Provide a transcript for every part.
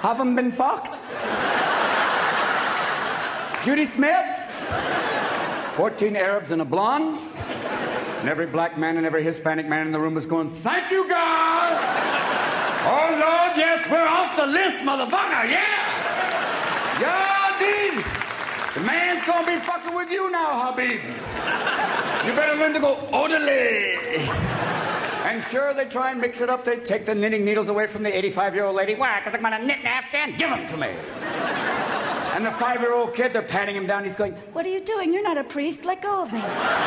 Haven't been fucked? Judy Smith? 14 Arabs and a blonde? And every black man and every Hispanic man in the room was going, thank you, God! Oh, Lord, yes, we're off the list, motherfucker, yeah! Yeah, indeed! The man's gonna be fucking with you now, Habib. You better learn to go orderly. And sure, they try and mix it up. They take the knitting needles away from the 85-year-old lady. Why? Because I'm gonna knit an Afghan? Give them to me. And the 5-year-old kid, they're patting him down. He's going, what are you doing? You're not a priest. Let go of me.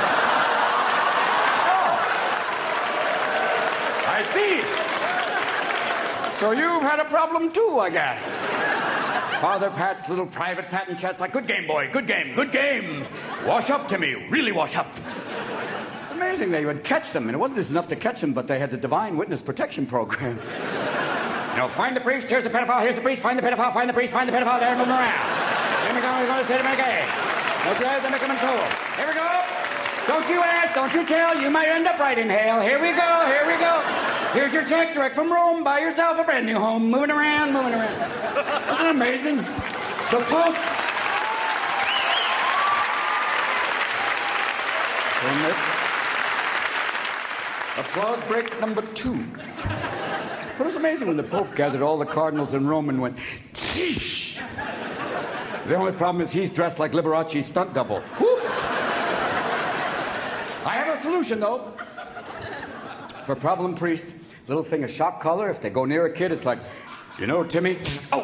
I see. So you've had a problem too, I guess. Father Pat's little private pat and chat's like, good game, boy, good game, good game. Wash up, Timmy, really wash up. It's amazing they would catch them, and it wasn't just enough to catch them, but they had the Divine Witness Protection Program. You know, find the priest, here's the pedophile, here's the priest, find the pedophile, find the priest, find the pedophile, there, move them around. Here we go, we're going to say them again. Don't you have to make them in total. Here we go. Don't you ask, don't you tell, you might end up right in hell. Here we go, here we go. Here's your check direct from Rome. Buy yourself a brand new home. Moving around, moving around. Isn't it amazing? The Pope. Applause break number 2. It was amazing when the Pope gathered all the cardinals in Rome and went, Teesh. The only problem is he's dressed like Liberace's stunt double. Whoops. I have a solution, though. For problem priests, little thing of shock collar. If they go near a kid, it's like, you know, Timmy. Oh.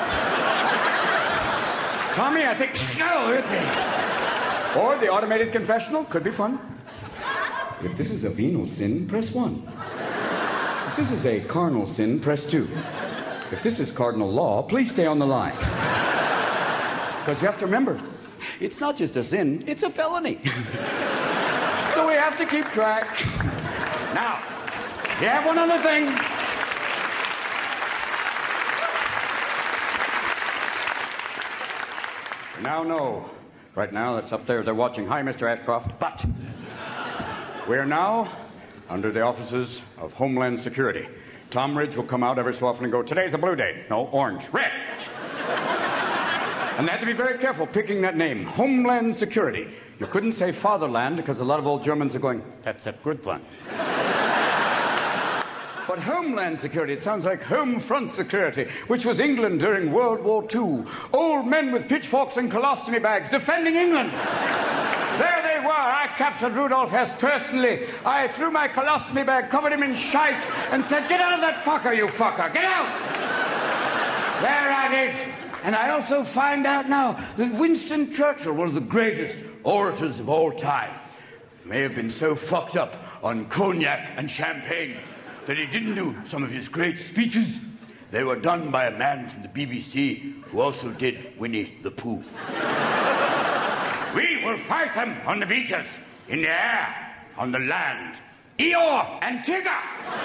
Tommy, I think. No, or the automated confessional. Could be fun. If this is a venal sin, press 1. If this is a carnal sin, press 2. If this is cardinal law, please stay on the line. Because you have to remember, it's not just a sin, it's a felony. So we have to keep track. Now, you have one other thing. You now know. Right now, that's up there. They're watching. Hi, Mr. Ashcroft. But we are now under the offices of Homeland Security. Tom Ridge will come out every so often and go, today's a blue day. No, orange. Red. And they had to be very careful picking that name. Homeland Security. You couldn't say Fatherland because a lot of old Germans are going, that's a good one. But Homeland Security, it sounds like Home Front Security, which was England during World War II. Old men with pitchforks and colostomy bags defending England. There they were. I captured Rudolf Hess personally. I threw my colostomy bag, covered him in shite, and said, get out of that fucker, you fucker. Get out! There I did. And I also find out now that Winston Churchill, one of the greatest orators of all time, may have been so fucked up on cognac and champagne that he didn't do some of his great speeches. They were done by a man from the BBC who also did Winnie the Pooh. We will fight them on the beaches, in the air, on the land. Eeyore and Tigger.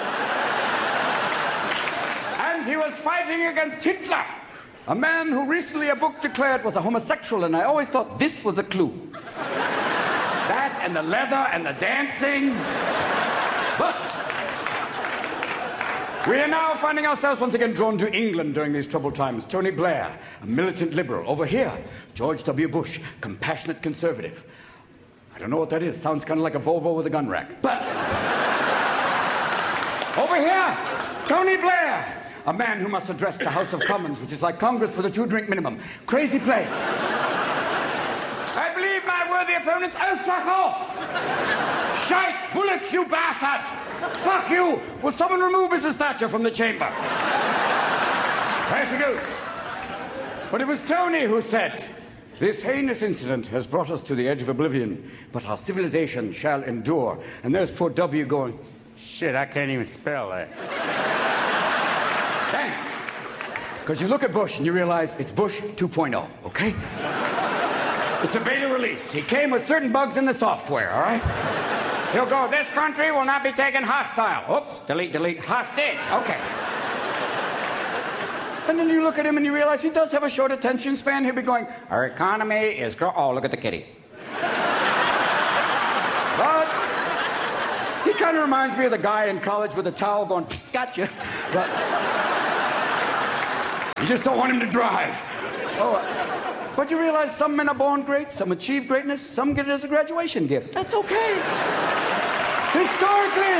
And he was fighting against Hitler, a man who recently a book declared was a homosexual, and I always thought this was a clue. That and the leather and the dancing. But we are now finding ourselves once again drawn to England during these troubled times. Tony Blair, a militant liberal. Over here, George W. Bush, compassionate conservative. I don't know what that is. Sounds kind of like a Volvo with a gun rack. But over here, Tony Blair, a man who must address the House of Commons, which is like Congress with a 2-drink minimum. Crazy place. I believe my worthy opponents. Oh, fuck off! Shite! Bullocks, you bastard! Fuck you! Will someone remove Mrs. Thatcher from the chamber? There she goes. But it was Tony who said, this heinous incident has brought us to the edge of oblivion, but our civilization shall endure. And there's poor W going, shit, I can't even spell that. Dang. Because you look at Bush and you realize it's Bush 2.0, okay? It's a beta release. He came with certain bugs in the software, all right? He'll go, this country will not be taken hostile. Oops, delete, delete, hostage. Okay. And then you look at him and you realize he does have a short attention span. He'll be going, our economy is oh, look at the kitty. But he kind of reminds me of the guy in college with a towel going, gotcha. But You just don't want him to drive. Oh, but you realize some men are born great, some achieve greatness, some get it as a graduation gift. That's okay. Historically,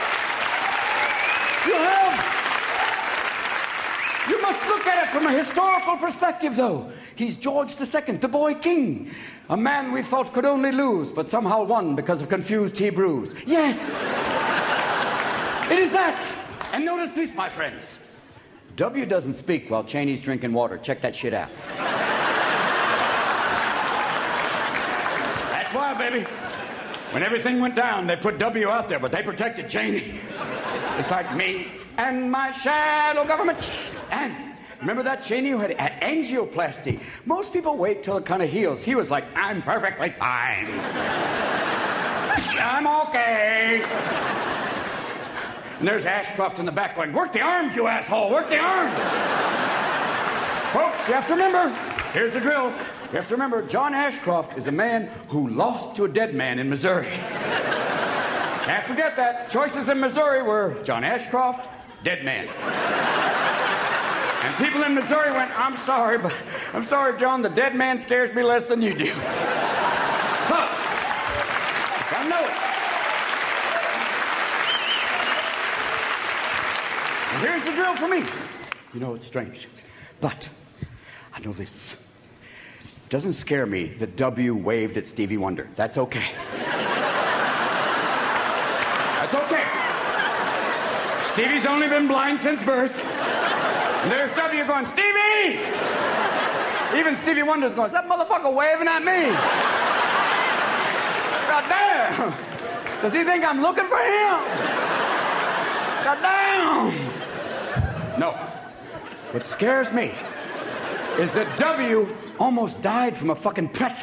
you must look at it from a historical perspective, though. He's George II, the boy king. A man we thought could only lose, but somehow won because of confused Hebrews. Yes! It is that. And notice this, my friends. W doesn't speak while Cheney's drinking water. Check that shit out. That's why, baby. When everything went down, they put W out there, but they protected Cheney. It's like me and my shadow government. And remember that Cheney who had angioplasty? Most people wait till it kind of heals. He was like, I'm perfectly fine. I'm okay. And there's Ashcroft in the back going, work the arms, you asshole, work the arms. Folks, you have to remember, here's the drill. You have to remember, John Ashcroft is a man who lost to a dead man in Missouri. Can't forget that. Choices in Missouri were John Ashcroft, dead man. And people in Missouri went, I'm sorry, John, the dead man scares me less than you do. So, I know it. And here's the drill for me. You know, it's strange, but I know this. It doesn't scare me that W waved at Stevie Wonder. That's okay. That's okay. Stevie's only been blind since birth. And there's W going, Stevie! Even Stevie Wonder's going, is that motherfucker waving at me? God damn! Does he think I'm looking for him? God damn! No. What scares me is that W almost died from a fucking pretzel.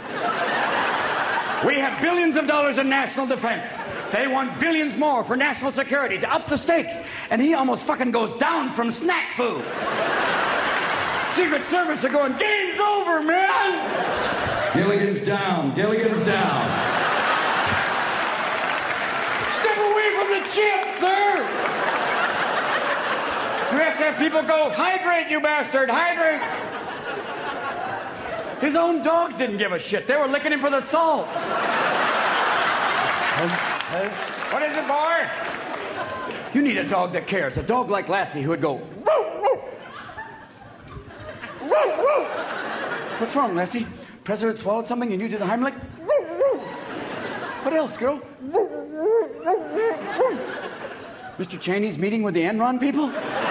We have billions of dollars in national defense. They want billions more for national security to up the stakes. And he almost fucking goes down from snack food. Secret Service are going, game's over, man! Gilligan's down, Gilligan's down. Step away from the chip, sir! Do we have to have people go, hydrate, you bastard, hydrate? His own dogs didn't give a shit. They were licking him for the salt. What is it, boy? You need a dog that cares. A dog like Lassie who would go, woo, woo. Woo, woo. What's wrong, Lassie? President swallowed something and you did the Heimlich? Woo, woo. What else, girl? Woo, woo, woo, woo. Mr. Cheney's meeting with the Enron people?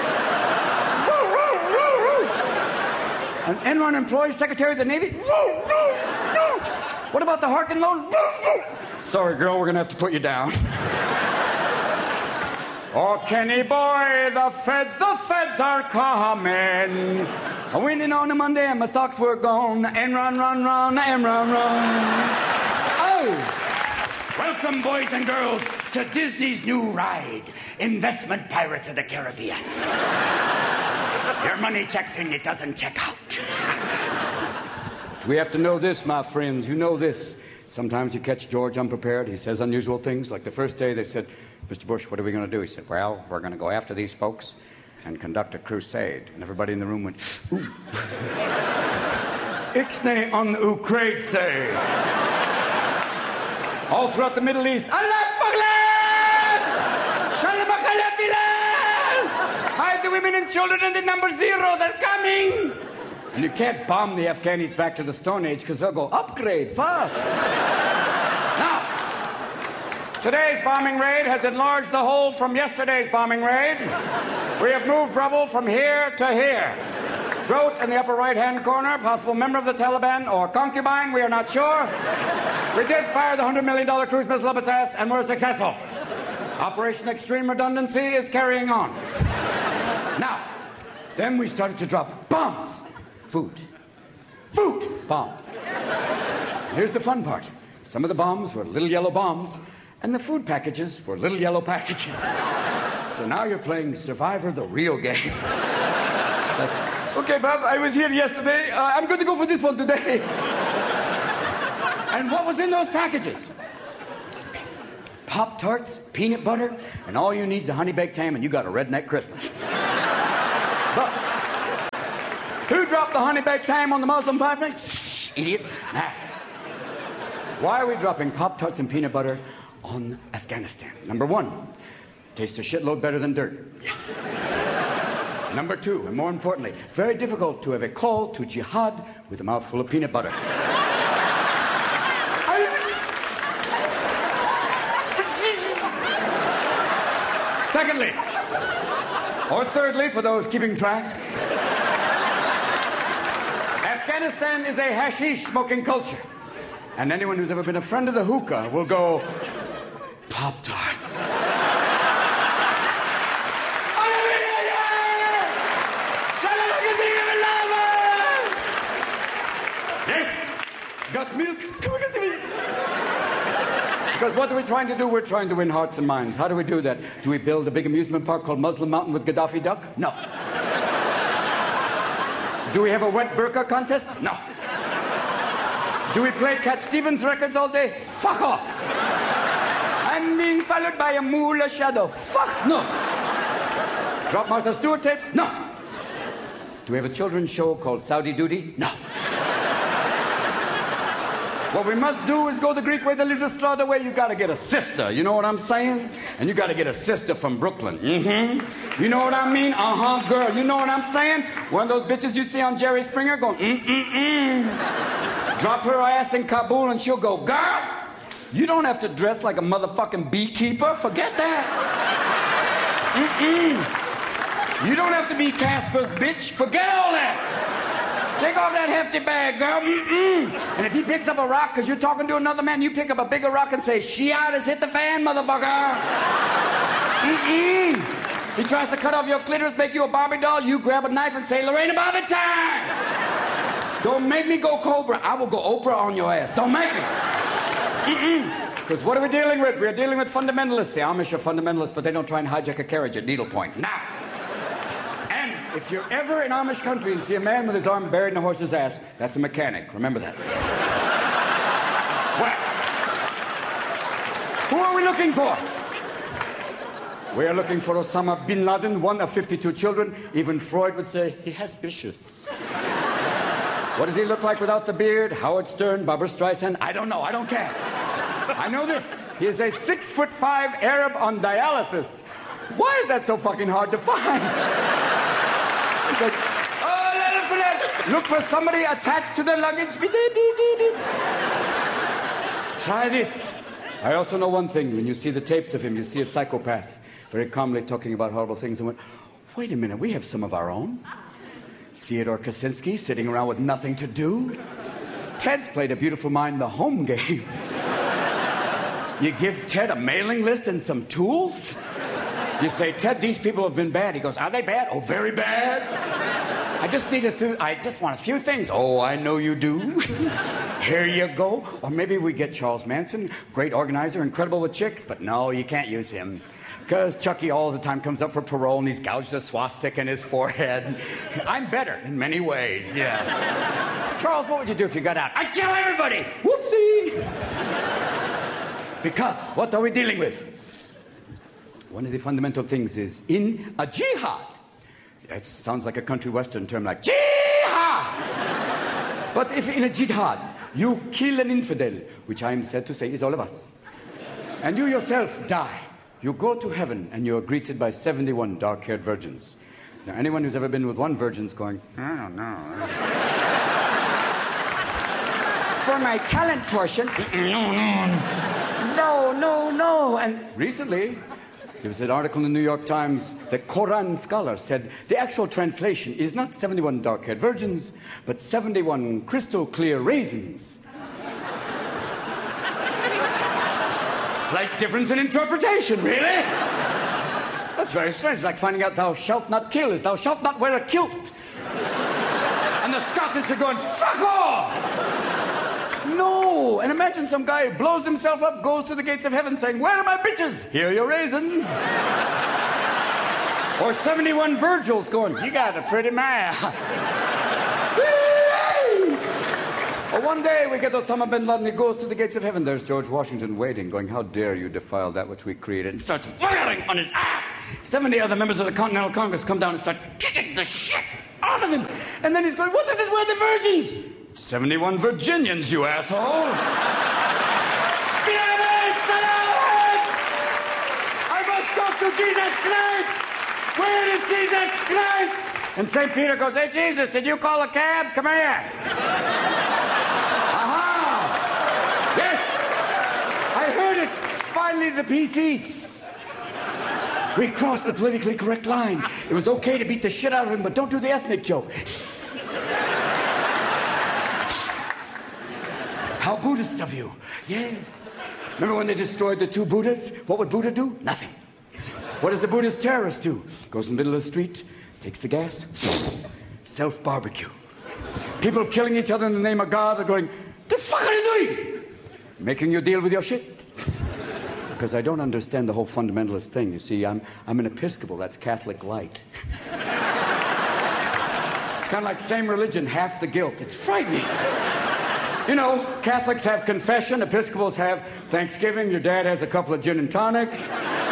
An Enron employee, Secretary of the Navy? What about the Harkin loan? Sorry, girl, we're gonna have to put you down. Oh, Kenny boy, the feds are coming. Winning on a Monday and my stocks were gone. Enron, run, Enron, run. Oh! Welcome, boys and girls, to Disney's new ride, Investment Pirates of the Caribbean. Your money checks in, it doesn't check out. We have to know this, my friends. You know this. Sometimes you catch George unprepared. He says unusual things. Like the first day they said, Mr. Bush, what are we going to do? He said, well, we're going to go after these folks and conduct a crusade. And everybody in the room went, ooh. Ixnay on the Ukraine say. All throughout the Middle East, Allah Faglan! Shalom Akhalafilal! Hide the women and children in the number 0, they're coming! And you can't bomb the Afghanis back to the Stone Age because they'll go, upgrade, fuck. Now, today's bombing raid has enlarged the hole from yesterday's bombing raid. We have moved rubble from here to here. Goat in the upper right-hand corner, possible member of the Taliban or concubine, we are not sure. We did fire the $100 million cruise missile up its ass, and we're successful. Operation Extreme Redundancy is carrying on. Now, then we started to drop bombs. Food, bombs. And here's the fun part. Some of the bombs were little yellow bombs, and the food packages were little yellow packages. So now you're playing Survivor, the real game. It's like, okay, Bob, I was here yesterday. I'm going to go for this one today. And what was in those packages? Pop-Tarts, peanut butter, and all you need is a honey-baked ham, and you got a redneck Christmas. But Who dropped the honey baked ham on the Muslim pipeline? Shh, idiot. Now, why are we dropping Pop-Tarts and peanut butter on Afghanistan? Number one, tastes a shitload better than dirt. Yes. Number two, and more importantly, very difficult to have a call to jihad with a mouthful of peanut butter. Secondly, or thirdly, for those keeping track, Afghanistan is a hashish smoking culture. And anyone who's ever been a friend of the hookah will go, Pop-Tarts. Yes! Got milk? Because what are we trying to do? We're trying to win hearts and minds. How do we do that? Do we build a big amusement park called Muslim Mountain with Gaddafi Duck? No. Do we have a wet burqa contest? No. Do we play Cat Stevens records all day? Fuck off. I'm being followed by a moolah shadow. Fuck no. Drop Martha Stewart tapes? No. Do we have a children's show called Saudi Duty? No. What we must do is go the Greek way, the Liz Estrada way. You gotta get a sister, you know what I'm saying? And you gotta get a sister from Brooklyn. You know what I mean? Girl, you know what I'm saying? One of those bitches you see on Jerry Springer going, Drop her ass in Kabul and she'll go, girl, you don't have to dress like a motherfucking beekeeper. Forget that. You don't have to be Casper's bitch. Forget all that. Take off that hefty bag, girl. And if he picks up a rock because you're talking to another man, you pick up a bigger rock and say, Shiite has hit the fan, motherfucker. He tries to cut off your clitoris, make you a Barbie doll, you grab a knife and say, Lorena Bobbitt time. Don't make me go Cobra. I will go Oprah on your ass. Don't make me. Because what are we dealing with? We're dealing with fundamentalists. The Amish are fundamentalists, but they don't try and hijack a carriage at needlepoint. Now. If you're ever in Amish country and see a man with his arm buried in a horse's ass, that's a mechanic. Remember that. Well, who are we looking for? We are looking for Osama bin Laden, one of 52 children. Even Freud would say, he has issues. What does he look like without the beard? Howard Stern, Barbra Streisand? I don't know. I don't care. I know this. He is a 6'5" Arab on dialysis. Why is that so fucking hard to find? He's like, oh, look for somebody attached to the luggage. Try this. I also know one thing. When you see the tapes of him, you see a psychopath very calmly talking about horrible things and went, wait a minute, we have some of our own. Theodore Kaczynski sitting around with nothing to do. Ted's played A Beautiful Mind the home game. You give Ted a mailing list and some tools? You say, Ted, these people have been bad. He goes, are they bad? Oh, very bad. I just want a few things. Oh, I know you do. Here you go. Or maybe we get Charles Manson, great organizer, incredible with chicks, but no, you can't use him. Because Chucky all the time comes up for parole and he's gouged a swastika in his forehead. I'm better in many ways, yeah. Charles, what would you do if you got out? I'd kill everybody. Whoopsie. Because what are we dealing with? One of the fundamental things is in a jihad. That sounds like a country western term like jihad. But if in a jihad you kill an infidel, which I am sad to say is all of us, and you yourself die, you go to heaven and you are greeted by 71 dark-haired virgins. Now, anyone who's ever been with one virgin's going, I don't know. For my talent portion, no. And recently, there was an article in the New York Times that Quran scholars said the actual translation is not 71 dark-haired virgins, but 71 crystal clear raisins. Slight difference in interpretation, really? That's very strange. It's like finding out thou shalt not kill is thou shalt not wear a kilt. And the Scottish are going, fuck off! No! And imagine some guy who blows himself up, goes to the gates of heaven saying, where are my bitches? Here are your raisins. Or 71 Virgils going, you got a pretty man. Or one day we get Osama bin Laden, he goes to the gates of heaven. There's George Washington waiting, going, how dare you defile that which we created, and starts wailing on his ass. 70 other members of the Continental Congress come down and start kicking the shit out front of him. And then he's going, what is this? Where are the virgins? 71 Virginians, you asshole. Get out of here, son of a... I must talk to Jesus Christ. Where is Jesus Christ? And St. Peter goes, hey, Jesus, did you call a cab? Come here. Aha! Yes! I heard it. Finally, the PCs. We crossed the politically correct line. It was okay to beat the shit out of him, but don't do the ethnic joke. How Buddhist of you. Yes. Remember when they destroyed the 2 Buddhas? What would Buddha do? Nothing. What does the Buddhist terrorist do? Goes in the middle of the street, takes the gas, self-barbecue. People killing each other in the name of God are going, the fuck are you doing? Making you deal with your shit. Because I don't understand the whole fundamentalist thing. You see, I'm an Episcopal, that's Catholic light. It's kind of like same religion, half the guilt. It's frightening. You know, Catholics have confession, Episcopals have Thanksgiving, your dad has a couple of gin and tonics.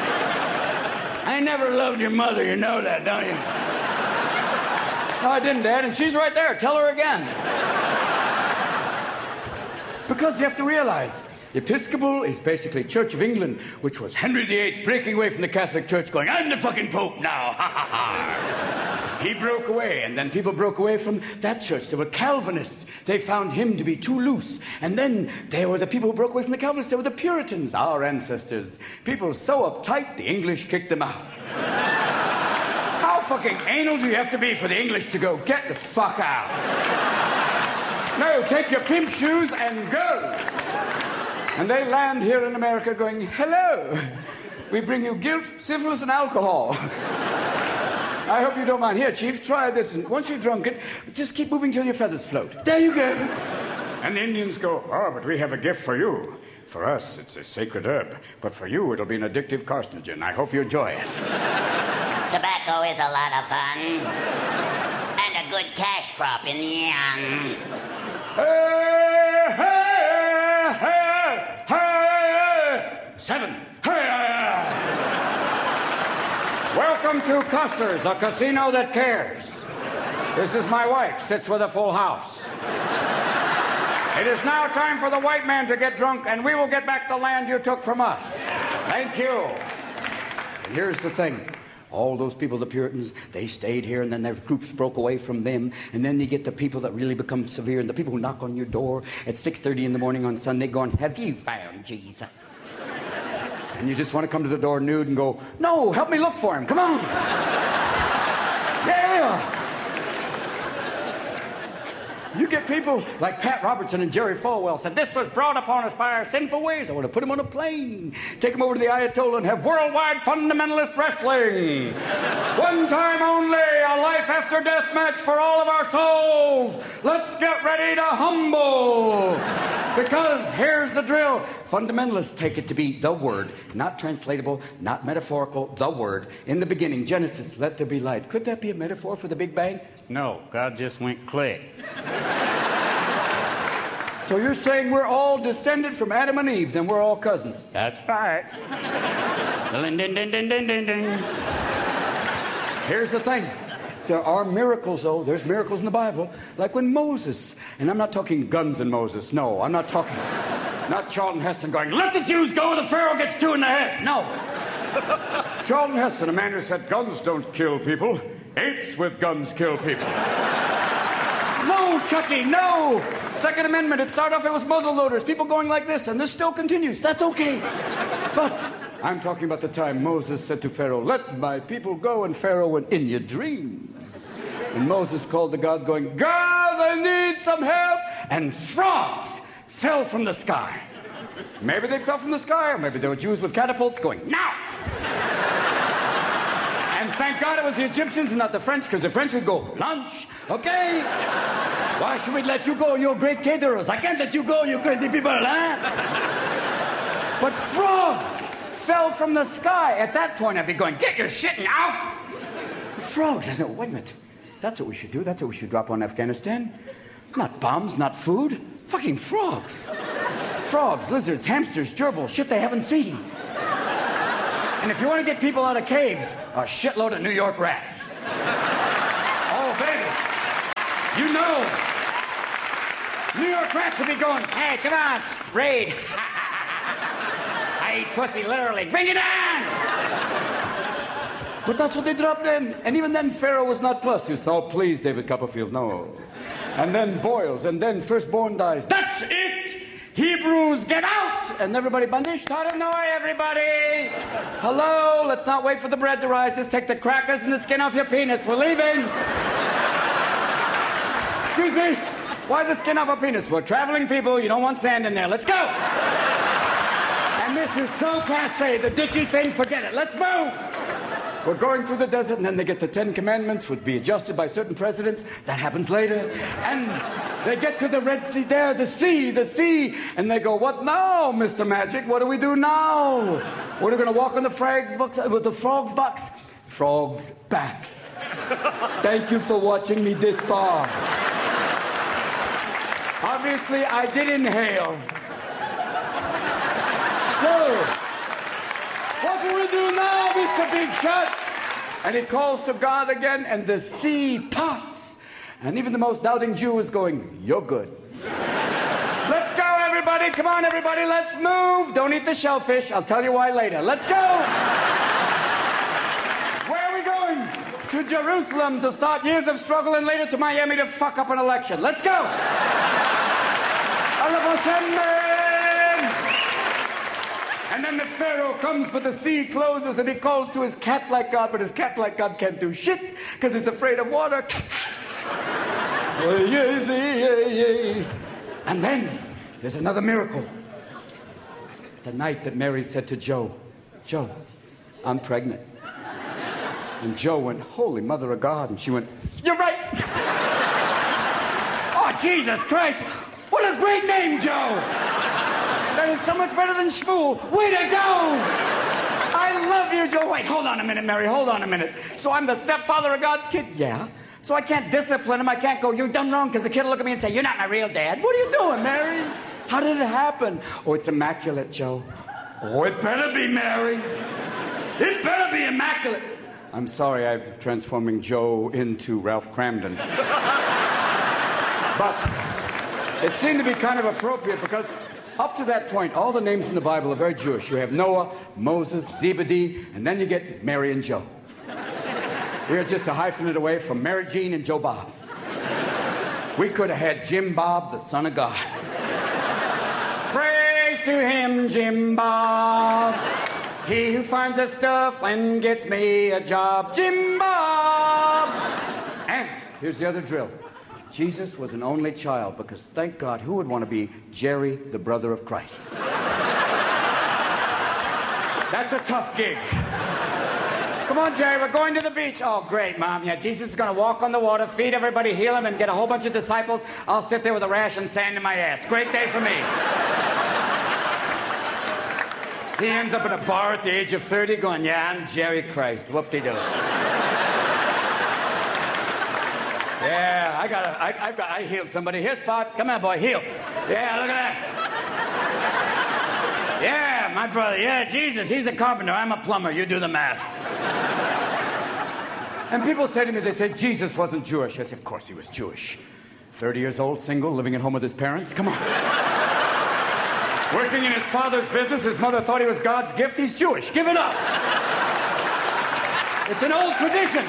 I never loved your mother, you know that, don't you? No, I didn't, Dad, and she's right there. Tell her again. Because you have to realize, Episcopal is basically Church of England, which was Henry VIII breaking away from the Catholic Church going, I'm the fucking Pope now, ha ha ha. He broke away, and then people broke away from that church. They were Calvinists. They found him to be too loose. And then they were the people who broke away from the Calvinists. They were the Puritans, our ancestors. People so uptight, the English kicked them out. How fucking anal do you have to be for the English to go, get the fuck out? No, take your pimp shoes and go. And they land here in America going, hello, we bring you guilt, syphilis, and alcohol. I hope you don't mind. Here, Chief, try this, and once you've drunk it, just keep moving till your feathers float. There you go. And the Indians go, oh, but we have a gift for you. For us, it's a sacred herb, but for you, it'll be an addictive carcinogen. I hope you enjoy it. Tobacco is a lot of fun. And a good cash crop in the end. Hey, hey, hey, hey, 7. Hey, welcome to Custer's, a casino that cares. This is my wife, sits with a full house. It is now time for the white man to get drunk, and we will get back the land you took from us. Thank you. And here's the thing. All those people, the Puritans, they stayed here, and then their groups broke away from them. And then you get the people that really become severe, and the people who knock on your door at 6:30 in the morning on Sunday going, have you found Jesus? And you just want to come to the door nude and go, no, help me look for him, come on. Yeah. You get people like Pat Robertson and Jerry Falwell said, this was brought upon us by our sinful ways. I want to put him on a plane, take him over to the Ayatollah and have worldwide fundamentalist wrestling. One time only, a life after death match for all of our souls. Let's get ready to humble. Because here's the drill. Fundamentalists take it to be the word, not translatable, not metaphorical, the word. In the beginning, Genesis, let there be light. Could that be a metaphor for the Big Bang? No, God just went click. So you're saying we're all descended from Adam and Eve, then we're all cousins. That's right. Ding, ding, ding, ding, ding, ding, ding. Here's the thing. There are miracles, though. There's miracles in the Bible. Like when Moses, and I'm not talking guns and Moses. No, I'm not talking. Not Charlton Heston going, let the Jews go, the Pharaoh gets 2 in the head. No. Charlton Heston, a man who said guns don't kill people. Apes with guns kill people. No, Chucky, no. Second Amendment, it started off, it was muzzle loaders. People going like this, and this still continues. That's okay. But I'm talking about the time Moses said to Pharaoh, let my people go, and Pharaoh went, in your dreams. And Moses called to God going, God, I need some help. And frogs fell from the sky. Maybe they fell from the sky, or maybe they were Jews with catapults going, now. And thank God it was the Egyptians and not the French, because the French would go, lunch, okay? Why should we let you go? You're great caterers. I can't let you go, you crazy people, huh? But frogs fell from the sky. At that point, I'd be going, get your shit out. Frogs. I said, wait a minute. That's what we should do. That's what we should drop on Afghanistan. Not bombs, not food. Fucking frogs. Frogs, lizards, hamsters, gerbils, shit they haven't seen. And if you want to get people out of caves, a shitload of New York rats. Oh, baby. You know, New York rats would be going, hey, come on, raid. I eat pussy, literally. Bring it on! But that's what they dropped in. And even then, Pharaoh was not pleased. He said, oh, please, David Copperfield, no. And then boils, and then firstborn dies. That's it! Hebrews, get out! And everybody, Bandish, Taranoi, everybody! Hello, let's not wait for the bread to rise. Just take the crackers and the skin off your penis. We're leaving! Excuse me? Why the skin off a penis? We're traveling people. You don't want sand in there. Let's go! And this is so passé. The dicky thing, forget it. Let's move! We're going through the desert, and then they get the 10 Commandments, would be adjusted by certain presidents. That happens later. And they get to the Red Sea there, the sea. And they go, what now, Mr. Magic? What do we do now? We're going to walk on the frogs' box. Frogs' backs. Thank you for watching me this far. Obviously, I did inhale. So, what do we do now, Mr. Big Shot? And he calls to God again, and the sea parts. And even the most doubting Jew is going, you're good. Let's go, everybody. Come on, everybody. Let's move. Don't eat the shellfish. I'll tell you why later. Let's go. Where are we going? To Jerusalem to start years of struggle, and later to Miami to fuck up an election. Let's go. And then the Pharaoh comes, but the sea closes, and he calls to his cat-like God, but his cat-like God can't do shit, because he's afraid of water. And then there's another miracle. The night that Mary said to Joe, I'm pregnant. And Joe went, holy mother of God. And she went, you're right. Oh, Jesus Christ. What a great name, Joe. That is so much better than Shmuel. Way to go. I love you, Joe. Wait, hold on a minute, Mary. Hold on a minute. So I'm the stepfather of God's kid? Yeah. So I can't discipline him. I can't go, you've done wrong, because the kid will look at me and say, you're not my real dad. What are you doing, Mary? How did it happen? Oh, it's immaculate, Joe. Oh, it better be, Mary. It better be immaculate. I'm sorry, I'm transforming Joe into Ralph Cramden. But it seemed to be kind of appropriate, because up to that point, all the names in the Bible are very Jewish. You have Noah, Moses, Zebedee, and then you get Mary and Joe. We are just a hyphenate away from Mary Jean and Joe Bob. We could have had Jim Bob, the son of God. Praise to him, Jim Bob. He who finds us stuff and gets me a job. Jim Bob! And here's the other drill. Jesus was an only child, because thank God, who would want to be Jerry, the brother of Christ? That's a tough gig. Come on, Jerry, we're going to the beach. Oh, great, Mom. Yeah, Jesus is going to walk on the water, feed everybody, heal them, and get a whole bunch of disciples. I'll sit there with a rash and sand in my ass. Great day for me. He ends up in a bar at the age of 30 going, yeah, I'm Jerry Christ. Whoop-de-doo. Yeah, I healed somebody. Here, Spot. Come on, boy, heal. Yeah, look at that. Yeah, my brother. Yeah, Jesus, he's a carpenter. I'm a plumber. You do the math. And people say to me, they say, Jesus wasn't Jewish. I say, of course he was Jewish. 30 years old, single, living at home with his parents. Come on. Working in his father's business. His mother thought he was God's gift. He's Jewish. Give it up. It's an old tradition.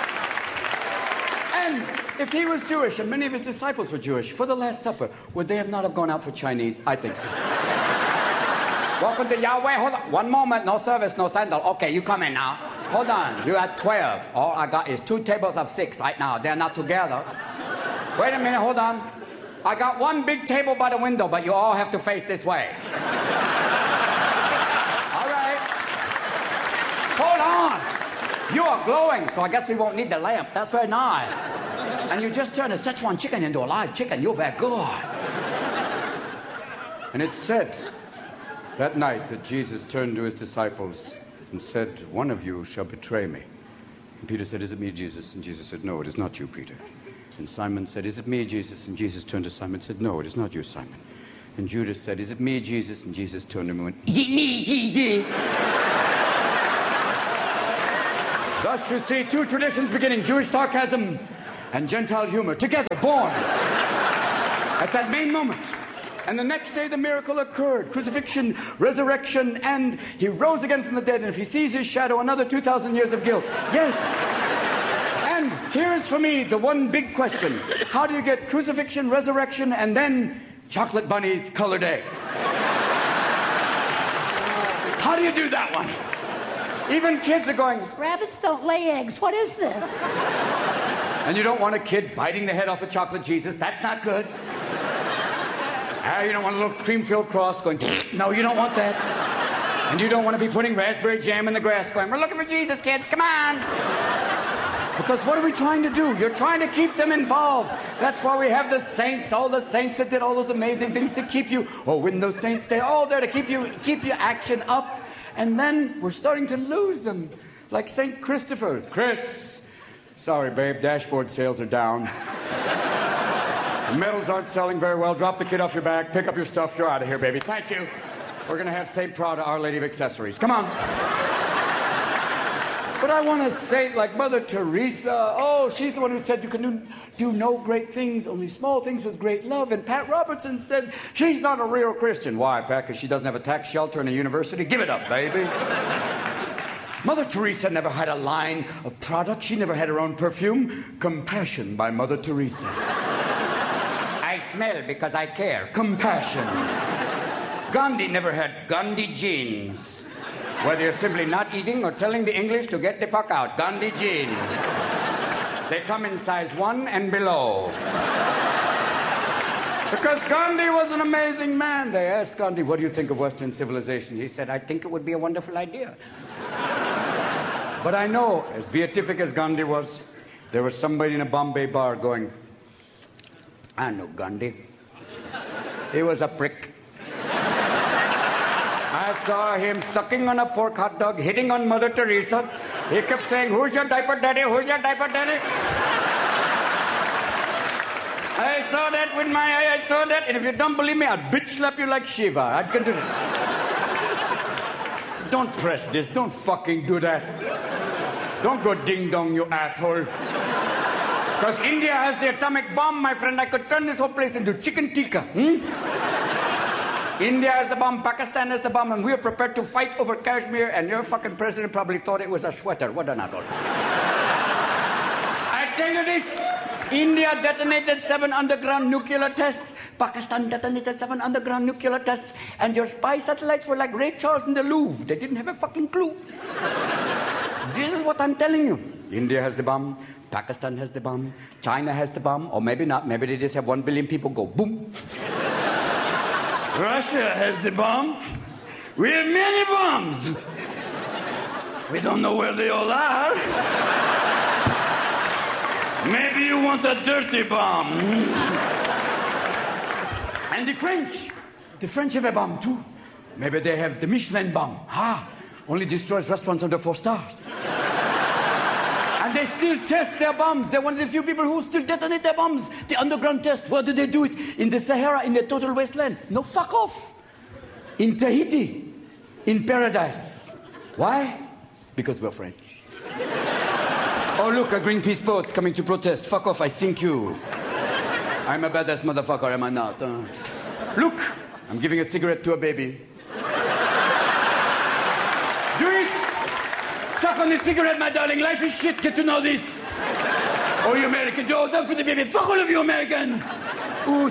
And if he was Jewish, and many of his disciples were Jewish, for the Last Supper, would they not have gone out for Chinese? I think so. Welcome to Yahweh. Hold on. One moment. No service, no sandal. Okay, you come in now. Hold on. You had 12. All I got is 2 tables of 6 right now. They're not together. Wait a minute. Hold on. I got one big table by the window, but you all have to face this way. All right. Hold on. You are glowing, so I guess we won't need the lamp. That's very nice. And you just turned a Szechuan chicken into a live chicken. You're very good. And it said that night that Jesus turned to his disciples and said, one of you shall betray me. And Peter said, is it me, Jesus? And Jesus said, no, it is not you, Peter. And Simon said, is it me, Jesus? And Jesus turned to Simon and said, no, it is not you, Simon. And Judas said, is it me, Jesus? And Jesus turned to him and went, is it me, Jesus? Thus you see 2 traditions beginning, Jewish sarcasm and Gentile humor together, born at that main moment. And the next day the miracle occurred. Crucifixion, resurrection, and he rose again from the dead. And if he sees his shadow, another 2,000 years of guilt. Yes. And here's for me the one big question. How do you get crucifixion, resurrection, and then chocolate bunnies, colored eggs? How do you do that one? Even kids are going, rabbits don't lay eggs. What is this? And you don't want a kid biting the head off a chocolate Jesus. That's not good. You don't want a little cream-filled cross going, no, you don't want that. And you don't want to be putting raspberry jam in the grass going, we're looking for Jesus, kids, come on. Because what are we trying to do? You're trying to keep them involved. That's why we have the saints, all the saints that did all those amazing things to keep you. Oh, when those saints, they're all there to keep your action up. And then we're starting to lose them. Like St. Christopher. Chris, sorry, babe, dashboard sales are down. The medals aren't selling very well. Drop the kid off your back, pick up your stuff, you're out of here, baby. Thank you. We're going to have St. Proud of Our Lady of Accessories. Come on. But I want to say, like Mother Teresa, oh, she's the one who said you can do no great things, only small things with great love. And Pat Robertson said she's not a real Christian. Why, Pat? Because she doesn't have a tax shelter and a university? Give it up, baby. Mother Teresa never had a line of product. She never had her own perfume. Compassion by Mother Teresa. I smell because I care. Compassion. Gandhi never had Gandhi jeans. Whether you're simply not eating or telling the English to get the fuck out. Gandhi jeans. They come in size 1 and below. Because Gandhi was an amazing man. They asked Gandhi, what do you think of Western civilization? He said, I think it would be a wonderful idea. But I know, as beatific as Gandhi was, there was somebody in a Bombay bar going, I know Gandhi. He was a prick. I saw him sucking on a pork hot dog, hitting on Mother Teresa. He kept saying, who's your diaper daddy? Who's your diaper daddy? I saw that with my eye, I saw that. And if you don't believe me, I'll bitch slap you like Shiva. I can do that. Don't press this. Don't fucking do that. Don't go ding-dong, you asshole. Because India has the atomic bomb, my friend. I could turn this whole place into chicken tikka. India has the bomb, Pakistan has the bomb, and we are prepared to fight over Kashmir, and your fucking president probably thought it was a sweater. What an adult. I tell you this, India detonated 7 underground nuclear tests, Pakistan detonated 7 underground nuclear tests, and your spy satellites were like Ray Charles in the Louvre. They didn't have a fucking clue. This is what I'm telling you. India has the bomb, Pakistan has the bomb, China has the bomb, or maybe not, maybe they just have 1 billion people go boom. Russia has the bomb. We have many bombs. We don't know where they all are. Maybe you want a dirty bomb. And the French have a bomb too. Maybe they have the Michelin bomb. Only destroys restaurants under 4 stars. And they still test their bombs. They're one of the few people who still detonate their bombs. The underground test. Where do they do it? In the Sahara, in the total wasteland. No, fuck off. In Tahiti. In paradise. Why? Because we're French. Oh, look, a Greenpeace boat's coming to protest. Fuck off, I sink you. I'm a badass motherfucker, am I not? Look, I'm giving a cigarette to a baby. Do it! Suck on the cigarette, my darling. Life is shit. Get to know this. Oh, you Americans. Oh, don't for the baby. Fuck all of you Americans. Oh,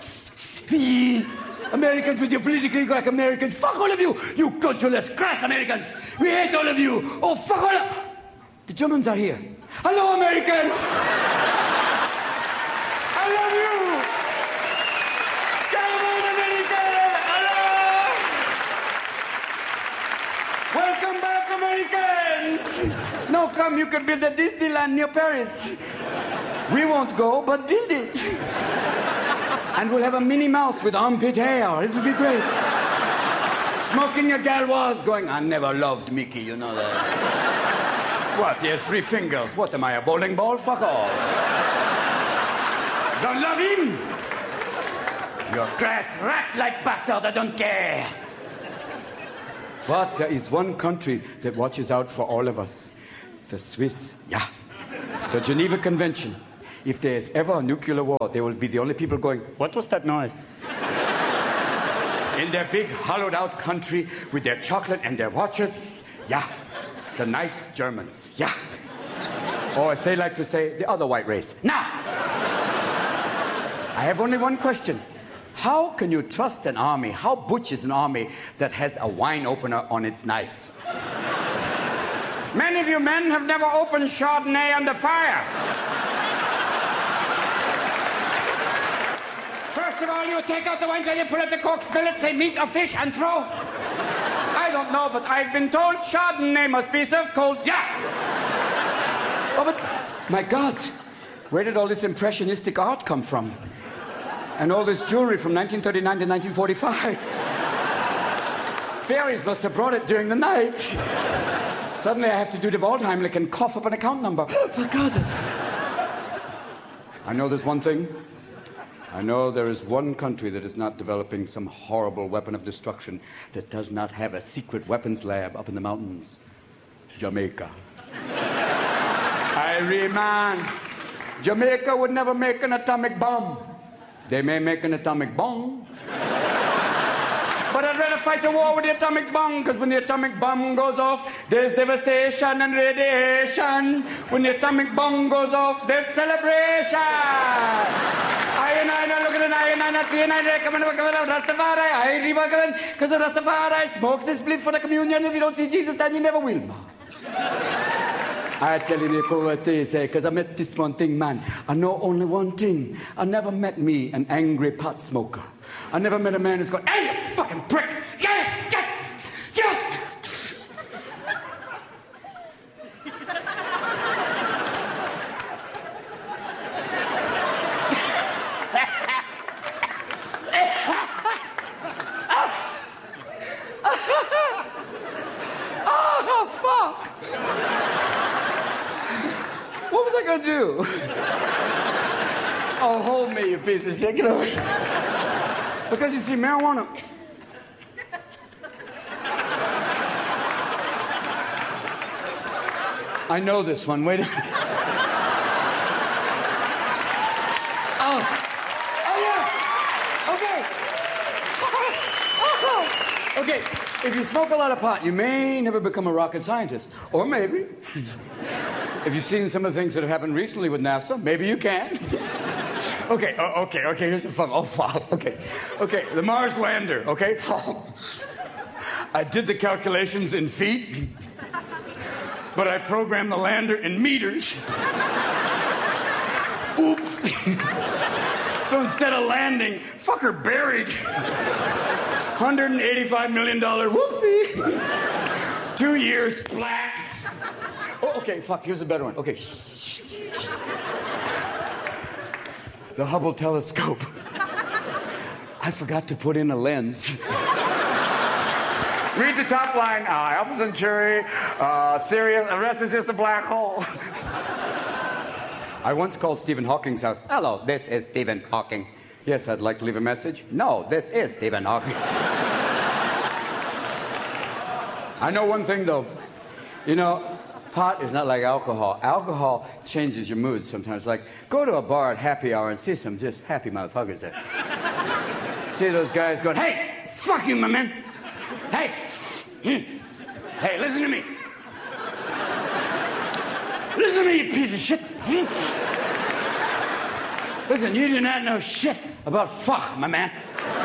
Americans with your politically correct Americans. Fuck all of you. You cultureless, crass Americans. We hate all of you. Oh, fuck all of... The Germans are here. Hello, Americans. I love you. Come on, America. Hello. Welcome back, Americans. No, come, you can build a Disneyland near Paris. We won't go, but build it. And we'll have a Minnie Mouse with armpit hair. It'll be great. Smoking a Gauloise going, I never loved Mickey, you know that. What, he has 3 fingers. What, am I, a bowling ball? Fuck off. Don't love him? You're crass rat-like bastard, I don't care. But there is one country that watches out for all of us. The Swiss, yeah. The Geneva Convention. if there's ever a nuclear war, they will be the only people going, what was that noise? In their big, hollowed-out country with their chocolate and their watches. Yeah, the nice Germans. Yeah. Or as they like to say, the other white race. Now, I have only one question. How can you trust an army? How butch is an army that has a wine opener on its knife? Many of you men have never opened Chardonnay under fire. First of all, you take out the wine, you pull out the cork, smell it, say meat or fish, and throw. I don't know, but I've been told Chardonnay must be served cold. Yeah. Oh, but my God, where did all this impressionistic art come from? And all this jewelry from 1939 to 1945. Fairies must have brought it during the night. Suddenly I have to do the Waldheimlich and cough up an account number. For God. I know there's one thing. I know there is one country that is not developing some horrible weapon of destruction, that does not have a secret weapons lab up in the mountains. Jamaica. Irie man. Jamaica would never make an atomic bomb. They may make an atomic bomb. But I'd rather fight a war with the atomic bomb, because when the atomic bomb goes off, there's devastation and radiation. When the atomic bomb goes off, there's celebration. I look at an I see and I recommend Rastafari. I rework because Rastafari smokes this spliff for the communion. If you don't see Jesus, then you never will, man. I tell you because I met this one thing, man. I know only one thing. I never met me an angry pot smoker. I never met a man who's going, hey, you fucking prick! Yeah! Oh, fuck! What was I gonna do? Oh, hold me, you piece of shit. Get over here. Because you see, marijuana. I know this one. Wait a minute. Oh, yeah. Okay. Okay. If you smoke a lot of pot, you may never become a rocket scientist. Or maybe. If you've seen some of the things that have happened recently with NASA, maybe you can. Okay, here's the fun. Oh, fuck, okay, the Mars lander, okay? I did the calculations in feet, but I programmed the lander in meters. Oops. So instead of landing, fucker buried. $185 million, whoopsie. 2 years flat. Oh, okay, fuck, here's a better one. Okay. The Hubble telescope. I forgot to put in a lens. Read the top line. Alpha Centauri, Sirius, the rest is just a black hole. I once called Stephen Hawking's house. Hello, this is Stephen Hawking. Yes, I'd like to leave a message. No, this is Stephen Hawking. I know one thing, though. You know, pot is not like alcohol. Alcohol changes your mood sometimes. Like, go to a bar at happy hour and see some just happy motherfuckers there. See those guys going, hey, fuck you, my man. Hey, hey, listen to me. Listen to me, you piece of shit. Listen, you do not know shit about fuck, my man.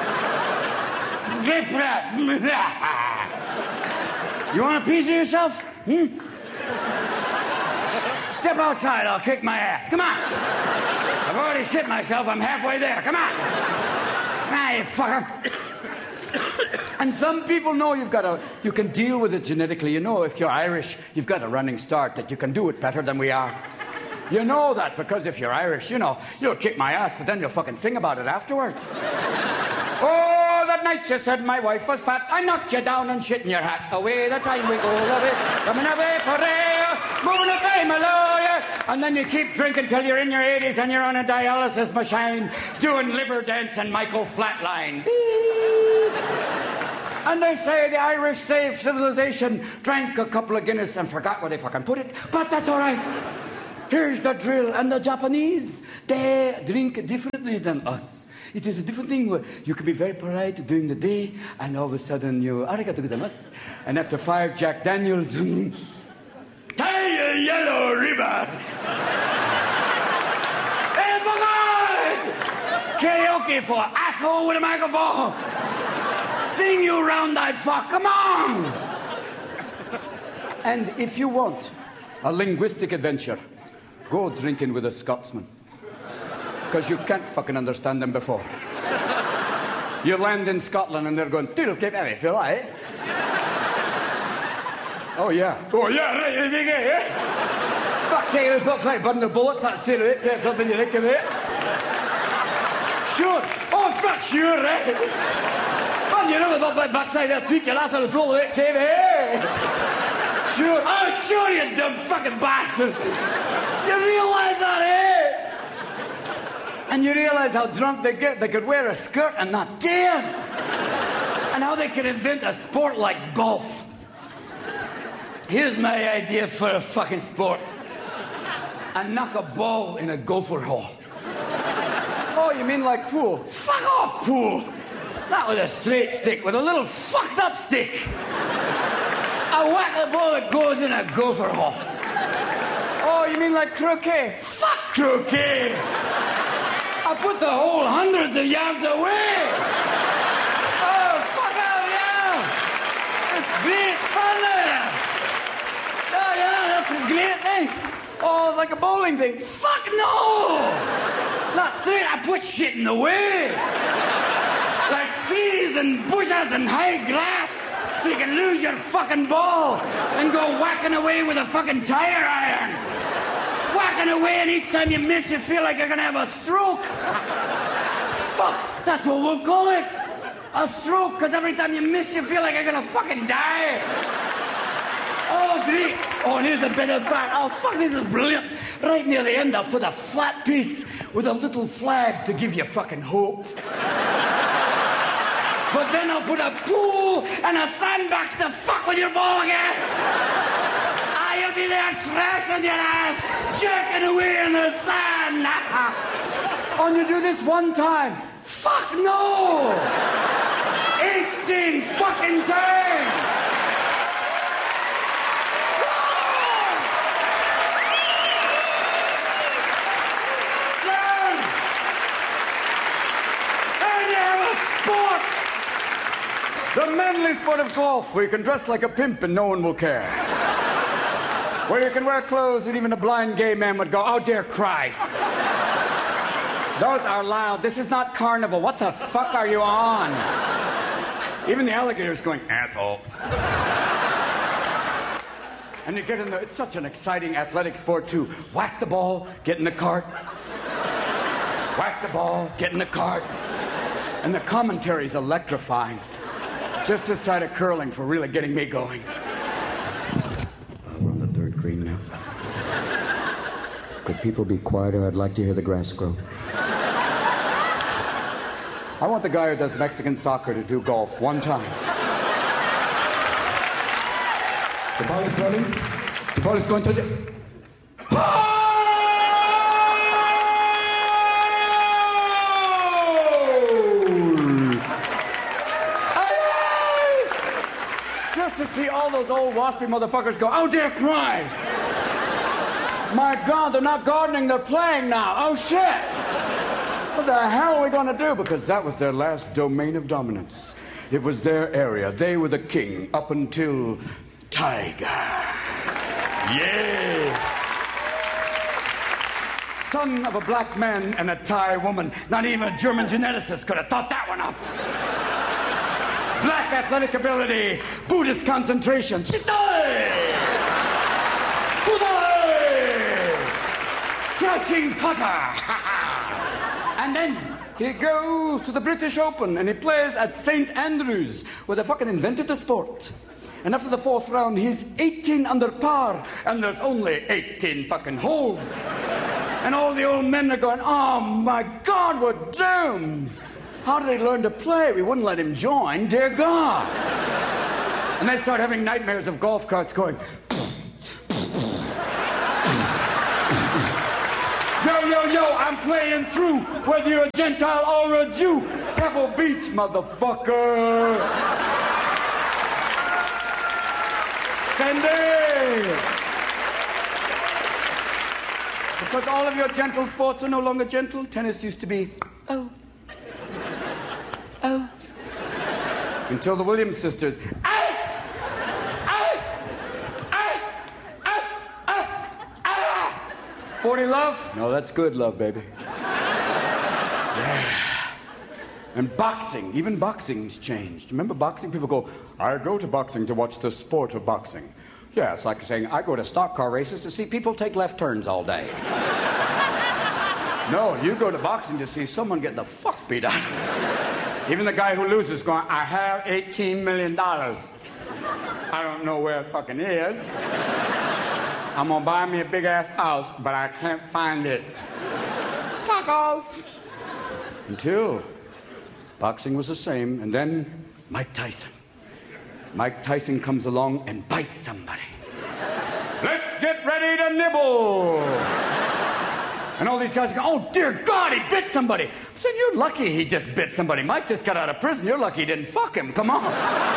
You want a piece of yourself? Step outside, I'll kick my ass. Come on. I've already shit myself. I'm halfway there. Come on. Come on, you fucker. And some people know you can deal with it genetically. You know, if you're Irish, you've got a running start that you can do it better than we are. You know that because if you're Irish, you know, you'll kick my ass, but then you'll fucking sing about it afterwards. Oh, that night you said my wife was fat. I knocked you down and shit in your hat. Away the time we go, away, coming away for real, moving the time alone. And then you keep drinking till you're in your 80s and you're on a dialysis machine doing liver dance and Michael Flatline. And they say the Irish saved civilization, drank a couple of Guinness and forgot where they fucking put it. But that's all right. Here's the drill. And the Japanese, they drink differently than us. It is a different thing where you can be very polite during the day, and all of a sudden you, arigato gozaimasu. And after 5 Jack Daniels, tie a yellow ribbon. Hey, fuck! Karaoke for asshole with a microphone. Sing, you round-eyed fuck, come on! And if you want a linguistic adventure, go drinking with a Scotsman. Because you can't fucking understand them before. You land in Scotland and they're going, "Till Cape Erie, feel right?" Oh, yeah. Oh, yeah, right, you think it, eh? Fuck, take it, put 5 burn the bullets, that's it, take something you think of it. Sure. Oh, fuck, sure, right? Man, you know about my backside there, tweak your ass on the floor of it, Cape, eh? Sure. Oh, sure, you dumb fucking bastard. You realise that, eh? And you realise how drunk they get. They could wear a skirt and not care. And how they could invent a sport like golf. Here's my idea for a fucking sport. I knock a ball in a gopher hole. Oh, you mean like pool? Fuck off, pool. Not with a straight stick, with a little fucked up stick. I whack the ball that goes in a gopher hole. Oh, you mean like croquet? Fuck croquet. I put the whole hundreds of yards away. Oh, fuck out, yeah. It's great fun there. Oh, yeah, that's a great thing. Oh, like a bowling thing. Fuck no. Not straight, I put shit in the way. Like trees and bushes and high grass. So you can lose your fucking ball and go whacking away with a fucking tire iron. Whacking away, and each time you miss, you feel like you're gonna have a stroke. Fuck, that's what we'll call it. A stroke, because every time you miss, you feel like you're gonna fucking die. Oh, great. Oh, and here's a better part. Oh, fuck, this is brilliant. Right near the end, I'll put a flat piece with a little flag to give you fucking hope. But then I'll put a pool and a sandbox to fuck with your ball again. Ah, you'll be there trashing your ass, jerking away in the sand. Oh, and you do this one time. Fuck no! 18 fucking times! Learn! And you have a sport! The manly sport of golf, where you can dress like a pimp and no one will care. Where you can wear clothes and even a blind gay man would go, "Oh, dear Christ." Those are loud. This is not carnival. What the fuck are you on? Even the alligator's going, "Asshole." And you get in there. It's such an exciting athletic sport, too. Whack the ball, get in the cart. Whack the ball, get in the cart. And the commentary's electrifying. Just this side of curling for really getting me going. We're on the 3rd green now. Could people be quieter? I'd like to hear the grass grow. I want the guy who does Mexican soccer to do golf one time. The ball is running. The ball is going to the... Just to see all those old waspy motherfuckers go, "Oh, dear Christ." My God, they're not gardening, they're playing now. Oh, shit. What the hell are we going to do? Because that was their last domain of dominance. It was their area. They were the king up until Tiger. Yes. Son of a black man and a Thai woman. Not even a German geneticist could have thought that one up. Black athletic ability, Buddhist concentration. Crouching putter. And then he goes to the British Open and he plays at St. Andrews, where they fucking invented the sport. And after the 4th round, he's 18 under par, and there's only 18 fucking holes. And all the old men are going, "Oh my God, we're doomed. How did he learn to play? We wouldn't let him join, dear God." And they start having nightmares of golf carts going. I'm playing through, whether you're a Gentile or a Jew. Pebble Beach, motherfucker. Sandy. Because all of your gentle sports are no longer gentle. Tennis used to be, oh. Until the Williams sisters, 40 love? No, that's good love, baby. Yeah. And boxing, even boxing's changed. Remember boxing? People go, I go to boxing to watch the sport of boxing. Yeah, it's like saying, I go to stock car races to see people take left turns all day. No, you go to boxing to see someone get the fuck beat out. Even the guy who loses going, I have $18 million. I don't know where it fucking is. I'm gonna buy me a big-ass house, but I can't find it. Fuck off. Until boxing was the same, and then Mike Tyson. Mike Tyson comes along and bites somebody. Let's get ready to nibble. And all these guys go, oh, dear God, he bit somebody. I said, you're lucky he just bit somebody. Mike just got out of prison. You're lucky he didn't fuck him. Come on.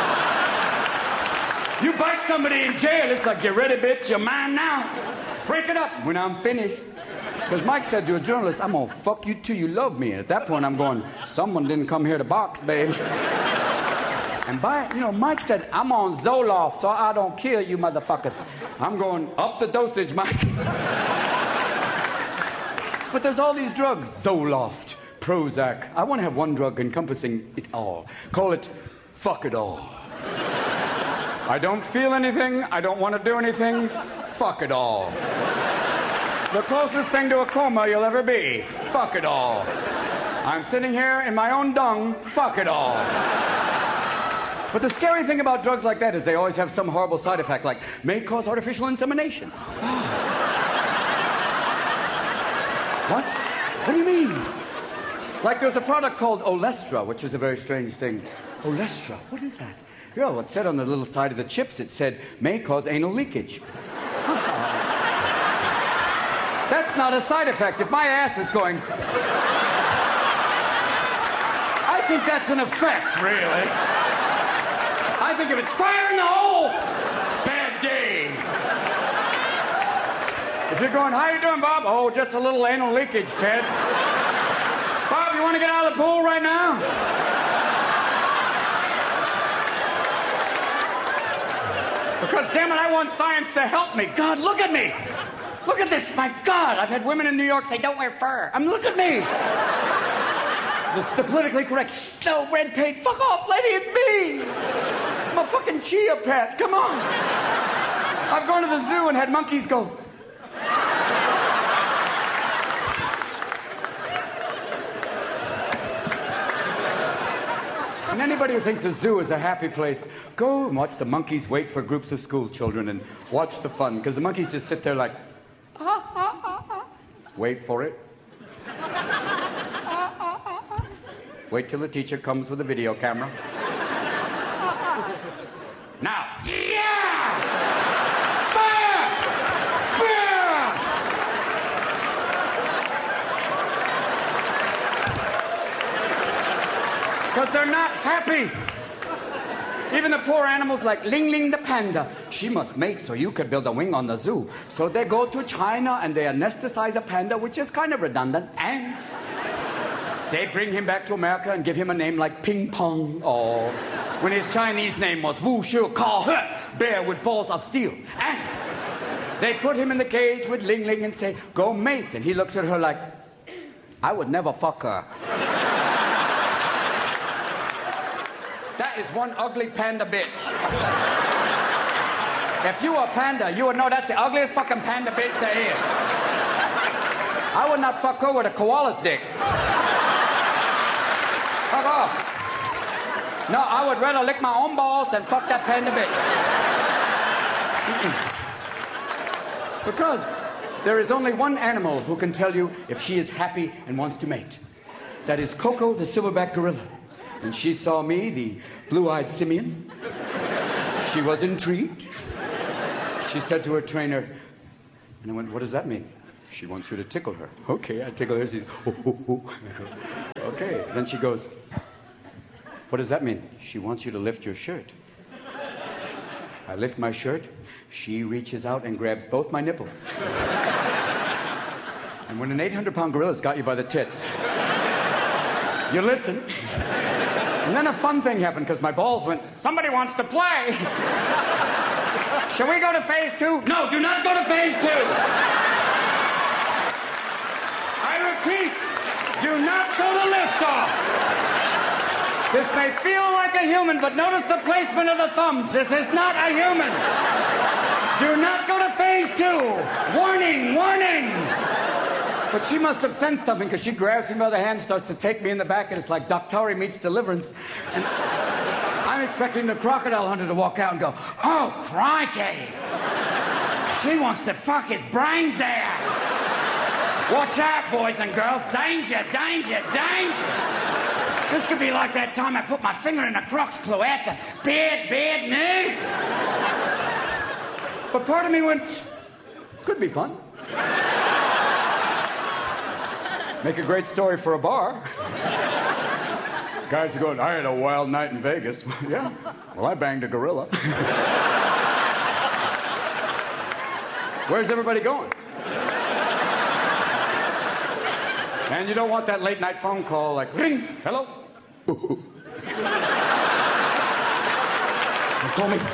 You bite somebody in jail, it's like, get ready, bitch, you're mine now. Break it up when I'm finished. Because Mike said to a journalist, I'm gonna fuck you till you love me. And at that point, I'm going, someone didn't come here to box, babe. And Mike said, I'm on Zoloft, so I don't kill you motherfuckers. I'm going, up the dosage, Mike. But there's all these drugs, Zoloft, Prozac. I want to have one drug encompassing it all. Call it fuck it all. I don't feel anything. I don't want to do anything. Fuck it all. The closest thing to a coma you'll ever be. Fuck it all. I'm sitting here in my own dung. Fuck it all. But the scary thing about drugs like that is they always have some horrible side effect, like may cause artificial insemination. What? What do you mean? Like there's a product called Olestra, which is a very strange thing. Olestra, what is that? You know, what said on the little side of the chips, it said, may cause anal leakage. That's not a side effect. If my ass is going... I think that's an effect, really. I think if it's fire in the hole, bad day. If you're going, how you doing, Bob? Oh, just a little anal leakage, Ted. Bob, you want to get out of the pool right now? Because, damn it, I want science to help me. God, look at me. Look at this. My God, I've had women in New York say, don't wear fur. Look at me. This is the politically correct, so red paint. Fuck off, lady, it's me. I'm a fucking chia pet. Come on. I've gone to the zoo and had monkeys go. And anybody who thinks a zoo is a happy place, go and watch the monkeys wait for groups of school children and watch the fun, because the monkeys just sit there like, wait for it. Wait till the teacher comes with a video camera. Now, yeah! Fire! Fire! Because they're not happy. Even the poor animals like Ling Ling the panda. She must mate so you could build a wing on the zoo. So they go to China and they anesthetize a panda, which is kind of redundant. And they bring him back to America and give him a name like Ping Pong. Or when his Chinese name was Wu Shu Kao, bear with balls of steel. And they put him in the cage with Ling Ling and say, go mate. And he looks at her like, I would never fuck her. That is one ugly panda bitch. If you were a panda, you would know that's the ugliest fucking panda bitch there is. I would not fuck her with a koala's dick. Fuck off. No, I would rather lick my own balls than fuck that panda bitch. Because there is only one animal who can tell you if she is happy and wants to mate. That is Coco the silverback gorilla. And she saw me, the blue-eyed simian. She was intrigued. She said to her trainer, and I went, what does that mean? She wants you to tickle her. Okay, I tickle her. She's, okay. Then she goes, what does that mean? She wants you to lift your shirt. I lift my shirt. She reaches out and grabs both my nipples. And when an 800-pound gorilla's got you by the tits, you listen. And then a fun thing happened because my balls went, somebody wants to play. Shall we go to phase 2? No, do not go to phase 2. I repeat, do not go to liftoff. This may feel like a human, but notice the placement of the thumbs. This is not a human. Do not go to phase 2. Warning, warning. But she must have sensed something because she grabs me by the hand, starts to take me in the back, and it's like Doctari meets Deliverance. And I'm expecting the crocodile hunter to walk out and go, oh, crikey. She wants to fuck his brains out. Watch out, boys and girls. Danger, danger, danger. This could be like that time I put my finger in a croc's cloaca. Bad, bad news. But part of me went, could be fun. Make a great story for a bar. Guys are going, I had a wild night in Vegas. Yeah, well, I banged a gorilla. Where's everybody going? And you don't want that late night phone call like, ring, hello? Call me.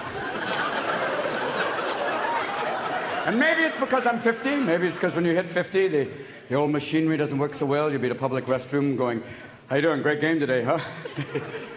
And maybe it's because I'm 50. Maybe it's because when you hit 50, the old machinery doesn't work so well. You'll be at a public restroom going, how you doing? Great game today, huh?